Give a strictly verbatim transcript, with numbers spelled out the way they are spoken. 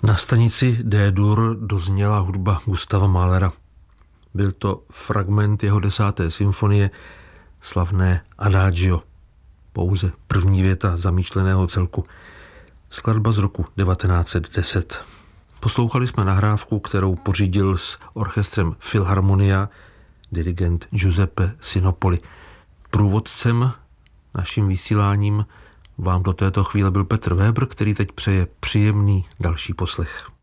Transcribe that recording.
Na stanici D-dur dozněla hudba Gustava Mahlera. Byl to fragment jeho desáté symfonie, slavné Adagio, pouze první věta zamýšleného celku. Skladba z roku devatenáct set deset. Poslouchali jsme nahrávku, kterou pořídil s orchestrem Filharmonia dirigent Giuseppe Sinopoli. Průvodcem naším vysíláním vám do této chvíle byl Petr Weber, který teď přeje příjemný další poslech.